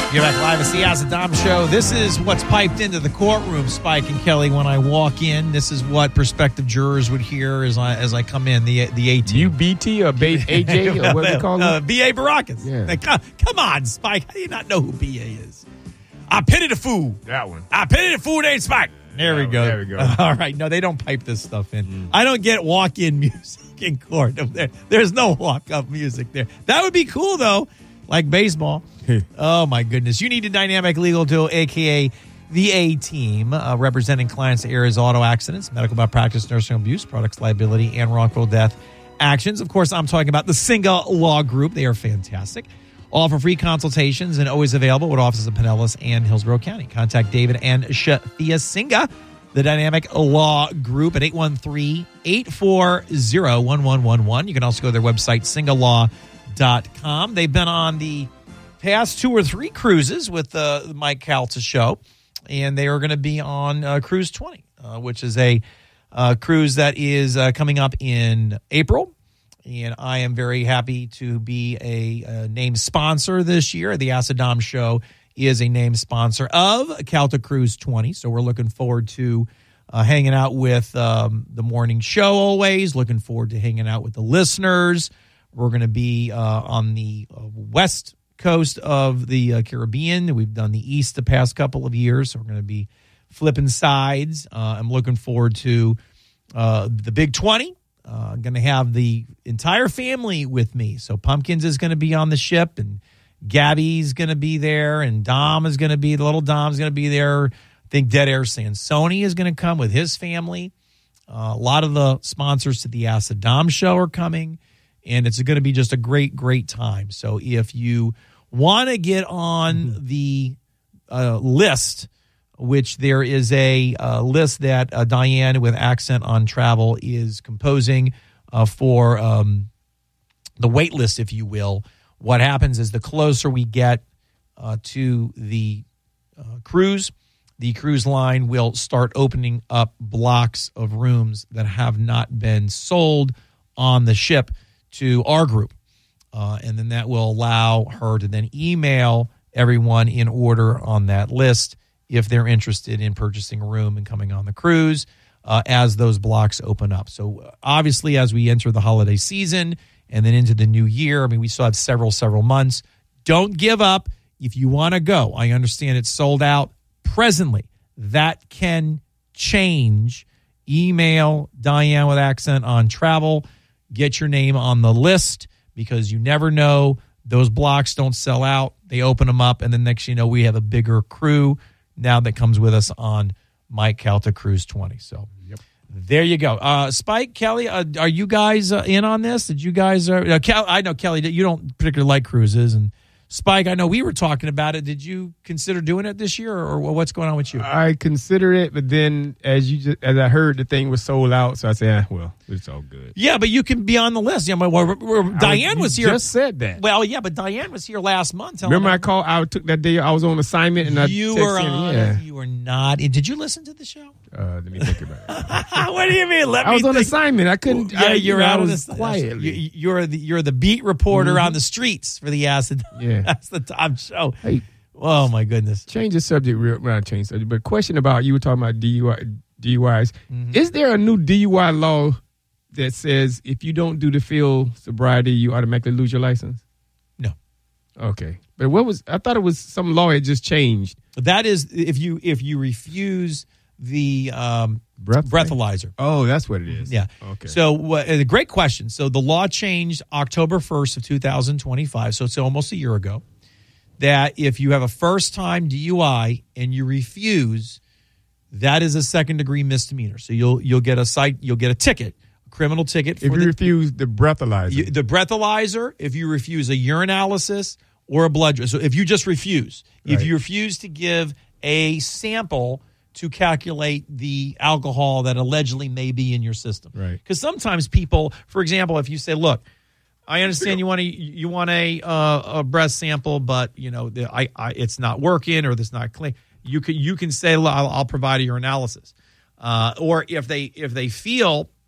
You're back live. It's the Azadam Show. This is what's piped into the courtroom, Spike and Kelly, when I walk in. This is what prospective jurors would hear as I come in, the A-team. UBT or AJ or what do they call it? B.A. Baracus. Yeah. Like, come on, Spike. How do you not know who B.A. is? I pity the fool. That one. I pity the fool named Spike. There we go. There we go. All right. No, they don't pipe this stuff in. I don't get walk-in music in court. There's no walk-up music there. That would be cool, though, like baseball. Oh, my goodness. You need a dynamic legal duo, a.k.a. the A-team, representing clients' errors, auto accidents, medical malpractice, nursing abuse, products liability, and wrongful death actions. Of course, I'm talking about the Singa Law Group. They are fantastic. Offer free consultations and always available with offices in Pinellas and Hillsborough County. Contact David and Shafia Singa, the Dynamic Law Group, at 813-840-1111. You can also go to their website, singalaw.com. They've been on the past 2 or 3 cruises with the Mike Calta show, and they are going to be on Cruise 20, which is a cruise that is coming up in April. And I am very happy to be a named sponsor this year. The Azadam Show is a named sponsor of Calta Cruise 20, so we're looking forward to hanging out with the morning show always, looking forward to hanging out with the listeners. We're going to be on the west coast of the Caribbean. We've done the east the past couple of years, so we're going to be flipping sides. I'm looking forward to the Big 20. I'm going to have the entire family with me. So Pumpkins is going to be on the ship, and Gabby's going to be there, and little Dom's going to be there. I think Dead Air Sansoni is going to come with his family. A lot of the sponsors to the Azadam Show are coming, and it's going to be just a great, great time. So if you want to get on the list, which there is a list that Diane with Accent on Travel is composing for the wait list, if you will. What happens is the closer we get to the cruise line will start opening up blocks of rooms that have not been sold on the ship to our group. And then that will allow her to then email everyone in order on that list if they're interested in purchasing a room and coming on the cruise as those blocks open up. So obviously, as we enter the holiday season and then into the new year, I mean, we still have several months. Don't give up if you want to go. I understand it's sold out presently. That can change. Email Diane with Accent on Travel. Get your name on the list because you never know. Those blocks don't sell out. They open them up, and then next you know, we have a bigger crew now that comes with us on Mike Calta Cruise 20. So There you go. Spike, Kelly, are you guys in on this? Did you guys? I know, Kelly, you don't particularly like cruises. And Spike, I know we were talking about it. Did you consider doing it this year, or what's going on with you? I considered it, but then as I heard the thing was sold out, so I said, well, it's all good. Yeah, but you can be on the list. Diane was here. Just said that. Well, yeah, but Diane was here last month. Remember, I called. I took that day. I was on assignment, and you were on. Yeah. You were not. Did you listen to the show? Let me think about it. What do you mean? I was on assignment. I couldn't. Yeah, you're out of the quietly. You're the beat reporter on the streets for the Acid. Yeah, that's the top show. Hey, oh my goodness. Change the subject. Not change the subject, but question about you were talking about DUIs. Mm-hmm. Is there a new DUI law that says if you don't do the field sobriety, you automatically lose your license? No. Okay, but I thought it was some law had just changed. That is if you refuse the breathalyzer. Oh, that's what it is. Yeah. Okay. So a great question. So the law changed October 1st of 2025. So it's almost a year ago. That if you have a first-time DUI and you refuse, that is a second-degree misdemeanor. So you'll get a ticket, a criminal ticket. If you refuse the breathalyzer. The breathalyzer, if you refuse a urinalysis or a blood draw. So if you just refuse. Right. If you refuse to give a sample to calculate the alcohol that allegedly may be in your system. Right. Because sometimes people, for example, if you say, look, I understand you want a breath sample, but it's not working or it's not clean. You can say, I'll provide your analysis. Or if they feel